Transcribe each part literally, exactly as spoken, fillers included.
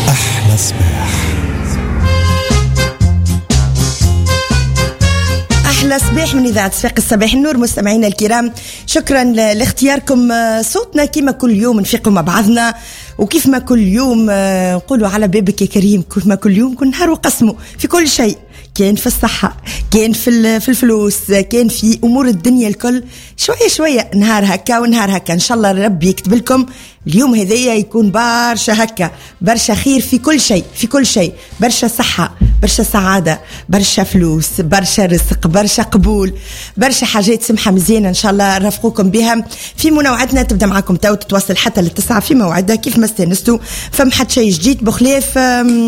أحلى صباح. أحلى صباح من إذاعة صفاق الصباح النور. مستمعينا الكرام، شكرا لاختياركم صوتنا. كما كل يوم نفيقوا مع بعضنا، وكيف ما كل يوم نقولوا على بابك يا كريم، كيف ما كل يوم كل نهار وقسمه في كل شيء، كان في الصحة، كان في في الفلوس، كان في أمور الدنيا الكل، شوية شوية نهار هكا ونهار هكا. إن شاء الله ربي يكتب لكم اليوم هذايا يكون برشا هكا، برشا خير في كل شيء، في كل شيء، برشا صحة، برشا سعادة، برشا فلوس، برشا رزق، برشا قبول، برشا حاجات سمحة مزيانة إن شاء الله نرافقوكم بها في منوعاتنا. تبدأ معكم تو تتواصل حتى للتسعة في موعدها كيف ما استنستوا. فما حد شيء جديد بخلاف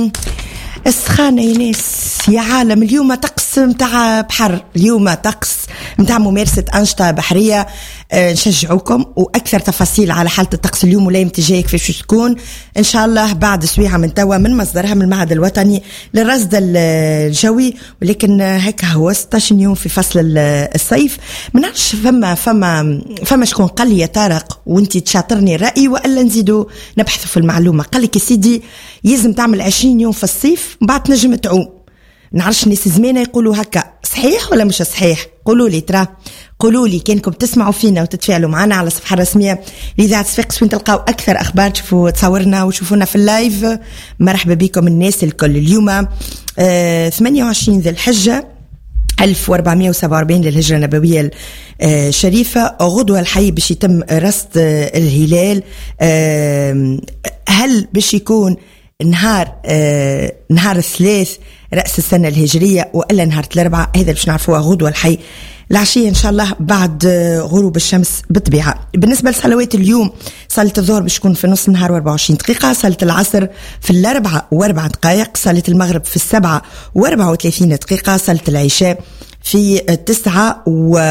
السخانة يا ناس يا عالم. اليوم طقس متاع بحر، اليوم طقس متاع ممارسة أنشطة بحرية. أه نشجعوكم، وأكثر تفاصيل على حالة الطقس اليوم ولاية تجاي كيفاش تكون إن شاء الله بعد سويعة من توا من مصدرها من المعهد الوطني للرصد الجوي. ولكن هكا هو ستاشر يوم في فصل الصيف. ما نعرفش فما فما فما شكون قال لي يا طارق وانتي تشاطرني الرأي وإلا نزيدوا نبحثوا في المعلومة. قال لك يا سيدي يلزم تعمل عشرين يوم في الصيف بعد تنجم تعوم. نعرفش الناس زمانة يقولوا هكا، صحيح ولا مش صحيح؟ قولوا لي ترى، قولوا لي كانكم تسمعوا فينا وتتفاعلوا معنا على الصفحة الرسمية لإذاعة صفاقس وين تلقاو أكثر أخبار، تشوفوا تصورنا وشوفونا في اللايف. مرحبا بكم الناس الكل. اليوم آه ثمانية وعشرين ذي الحجة ألف وأربعمائة وسبعة وأربعين للهجرة النبوية الشريفة. غدوة الحي باش يتم رصد الهلال. آه هل باش يكون نهار آه نهار الثلاث رأس السنة الهجرية وإلا نهار الأربعاء؟ هذا باش نعرفوها غدوة الحي العشية إن شاء الله بعد غروب الشمس بالطبيعة. بالنسبة لصلوات اليوم، صلاة الظهر باش تكون في نص النهار وأربعة وعشرين دقيقة، صلاة العصر في الأربعة وأربع دقائق، صلاة المغرب في السبعة وأربعة وثلاثين دقيقة، صلاة العشاء في التسعة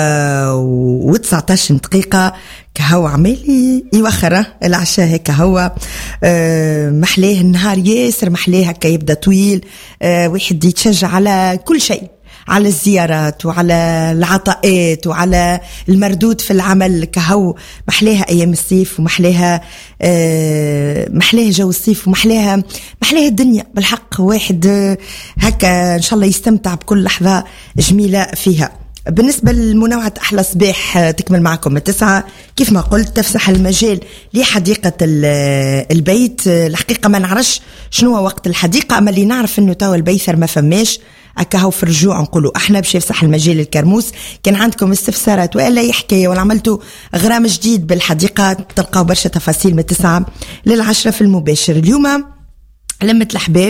وتسعتاش دقيقة. كهو عمالي يوخر العشاء هيك هو أه محليه النهار ياسر، محليه هكا يبدأ طويل. أه واحد يتشجع على كل شيء، على الزيارات وعلى العطاءات وعلى المردود في العمل. كهو محليها أيام الصيف ومحليها أه محليها جو الصيف ومحليها محليها الدنيا بالحق. واحد هكا إن شاء الله يستمتع بكل لحظة جميلة فيها. بالنسبة لمنوعة أحلى صباح تكمل معكم التسعة كيف ما قلت، تفسح المجال لحديقة البيت. الحقيقة ما نعرفش شنو وقت الحديقة، أما اللي نعرف أنه توا البيثر ما فماش أكاهو في الرجوع نقولوا احنا باش يفسح المجال الكرموس. كان عندكم استفسارات وإلا أي حكاية ولا عملتوا غرام جديد بالحديقة، تلقاو برشا تفاصيل من التسعة للعشرة في المباشر. اليوم لمة الأحباب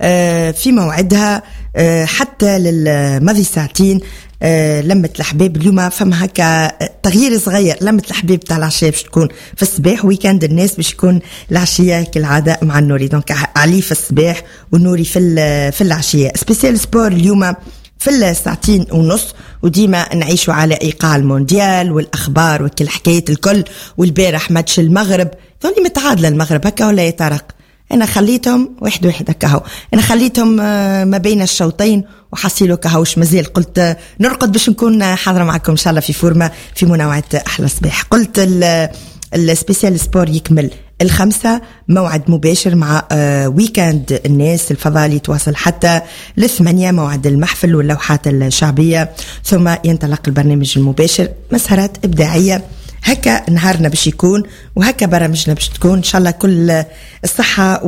في موعدها حتى للماضي ساعتين. آه لمة الأحباب اليوم فما هكا تغيير صغير. لمة الأحباب تاع العشية باش تكون في الصباح، ويكاند الناس باش يكون العشية كالعادة مع النوري، دونك علي في الصباح والنوري في في العشية. سبيسيال سبور اليوم في الساعتين ونص، وديما نعيشوا على إيقاع المونديال والأخبار وكل حكاية الكل. والبارح ماتش المغرب ذولي متعادلة المغرب هكا ولا يتارق؟ أنا خليتهم واحد واحد هكاهو، أنا خليتهم ما بين الشوطين وحصيلوا كهوش مازال. قلت نرقد باش نكون حاضرة معكم إن شاء الله في فورمة في منوعات أحلى صباح. قلت السبيسيال سبور يكمل الخمسة، موعد مباشر مع ويكاند الناس الفضائي يتواصل حتى للثمانية، موعد المحفل واللوحات الشعبية، ثم ينطلق البرنامج المباشر. مسهرات إبداعية هكا نهارنا باش يكون وهكا برامجنا باش تكون إن شاء الله. كل الصحة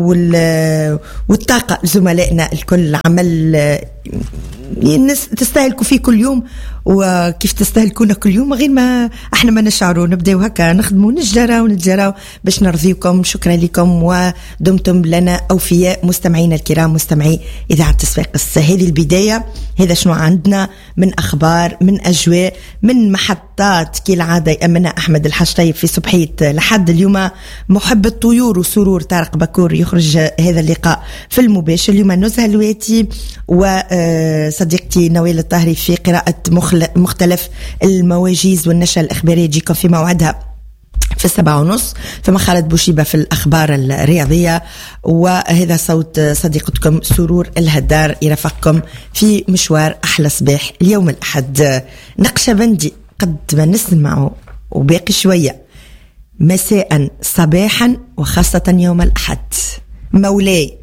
والطاقة لزملائنا الكل. عمل الناس تستاهلكوا فيه كل يوم، وكيف تستاهلكونا كل يوم غير ما احنا ما نشعروا. نبداو هكا نخدموا نتجراو ونتجراو باش نرضيكم. شكرا لكم ودمتم لنا أوفياء مستمعين الكرام، مستمعي إذاعة صفاقس. هذه البداية، هذا شنو عندنا من أخبار، من أجواء، من محطات كالعادة يأمنها أحمد الحشطيب في صبحية لحد اليوم. محب الطيور وسرور طارق بكور يخرج هذا اللقاء في المباشر. اليوم نزهة الواتي وصديقتي نويل الطاهري في قراءة مختلف المواجيز والنشرة الإخبارية تجيكم في موعدها في السبعة ونص. ثم خالد بوشيبة في الأخبار الرياضية، وهذا صوت صديقتكم سرور الهدار يرافقكم في مشوار أحلى صباح اليوم الأحد. نقشبندي قد ما نسمعه وباقي شوية مساء صباحا وخاصة يوم الأحد. مولاي